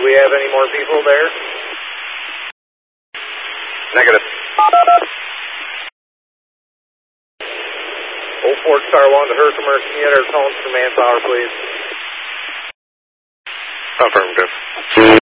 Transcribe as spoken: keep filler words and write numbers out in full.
we have any more people there? Negative. oh four Star one to Herkimer, can you get our tones for manpower, please? Affirmative.